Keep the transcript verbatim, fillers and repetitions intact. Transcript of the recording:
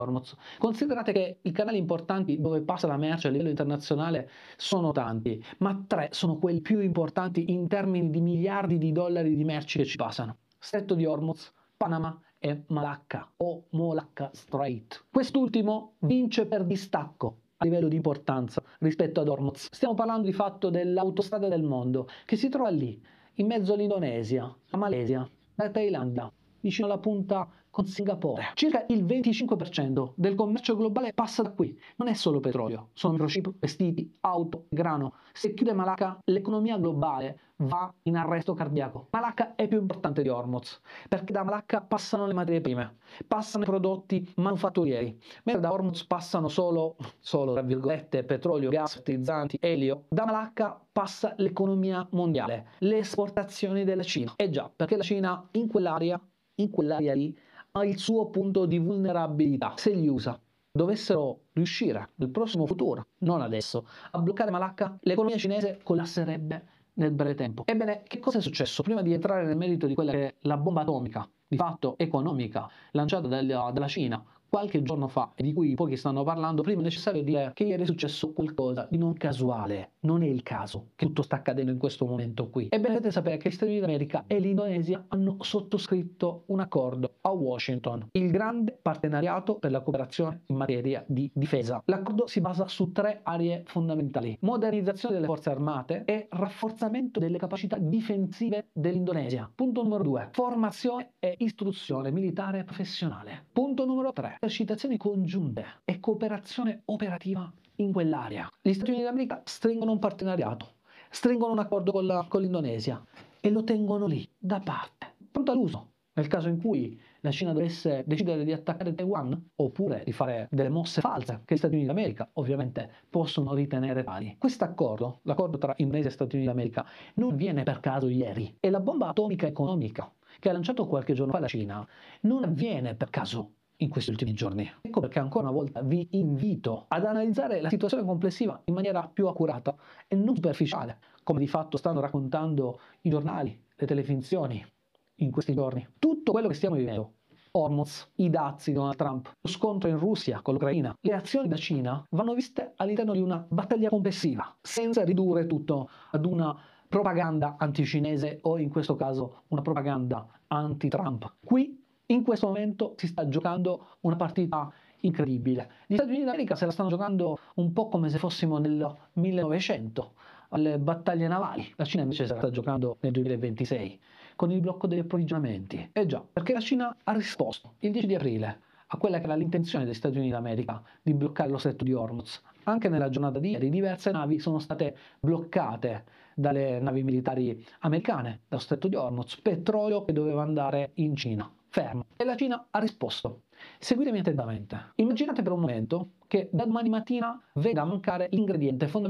Hormuz. Considerate che i canali importanti dove passa la merce a livello internazionale sono tanti, ma tre sono quelli più importanti in termini di miliardi di dollari di merci che ci passano: Stretto di Hormuz, Panama e Malacca o Molacca Strait. Quest'ultimo vince per distacco a livello di importanza rispetto ad Hormuz. Stiamo parlando di fatto dell'autostrada del mondo che si trova lì, in mezzo all'Indonesia, la Malesia, la Thailandia, vicino alla punta con Singapore. Circa il venticinque per cento del commercio globale passa da qui. Non è solo petrolio, sono microchip, vestiti, auto, grano. Se chiude Malacca, l'economia globale va in arresto cardiaco. Malacca è più importante di Hormuz, perché da Malacca passano le materie prime, passano i prodotti manufatturieri, mentre da Hormuz passano solo, solo tra virgolette, petrolio, gas, fertilizzanti, elio. Da Malacca passa l'economia mondiale, le esportazioni della Cina. E già, perché la Cina in quell'area, in quell'area lì, ha il suo punto di vulnerabilità. Se gli U S A dovessero riuscire nel prossimo futuro, non adesso, a bloccare Malacca, l'economia cinese collasserebbe nel breve tempo. Ebbene, che cosa è successo? Prima di entrare nel merito di quella che è la bomba atomica, di fatto economica, lanciata dalla, dalla Cina qualche giorno fa e di cui pochi stanno parlando, prima è necessario dire che ieri è successo qualcosa di non casuale. Non è il caso che tutto sta accadendo in questo momento qui. Ebbene, dovete sapere che gli Stati Uniti d'America e l'Indonesia hanno sottoscritto un accordo a Washington, il grande partenariato per la cooperazione in materia di difesa. L'accordo si basa su tre aree fondamentali: modernizzazione delle forze armate e rafforzamento delle capacità difensive dell'Indonesia. Punto numero due, formazione e istruzione militare professionale. Punto numero tre, esercitazioni congiunte e cooperazione operativa in quell'area. Gli Stati Uniti d'America stringono un partenariato, stringono un accordo con, la, con l'Indonesia e lo tengono lì, da parte, pronto all'uso. Nel caso in cui la Cina dovesse decidere di attaccare Taiwan, oppure di fare delle mosse false che gli Stati Uniti d'America ovviamente possono ritenere tali. Questo accordo, l'accordo tra Indonesia e Stati Uniti d'America, non viene per caso ieri. E la bomba atomica economica che ha lanciato qualche giorno fa la Cina non avviene per caso in questi ultimi giorni. Ecco perché ancora una volta vi invito ad analizzare la situazione complessiva in maniera più accurata e non superficiale, come di fatto stanno raccontando i giornali, le televisioni in questi giorni. Tutto quello che stiamo vivendo, Hormuz, i dazi di Donald Trump, lo scontro in Russia con l'Ucraina, le azioni da Cina vanno viste all'interno di una battaglia complessiva, senza ridurre tutto ad una propaganda anticinese o in questo caso una propaganda anti-Trump. Qui in questo momento si sta giocando una partita incredibile. Gli Stati Uniti d'America se la stanno giocando un po' come se fossimo nel millenovecento, alle battaglie navali. La Cina invece se la sta giocando nel duemilaventisei, con il blocco degli approvvigionamenti. E già, perché la Cina ha risposto il dieci di aprile a quella che era l'intenzione degli Stati Uniti d'America di bloccare lo stretto di Hormuz. Anche nella giornata di ieri diverse navi sono state bloccate dalle navi militari americane dallo stretto di Hormuz, petrolio che doveva andare in Cina. Fermo. E la Cina ha risposto. Seguitemi attentamente. Immaginate per un momento che da domani mattina venga a mancare l'ingrediente fondamentale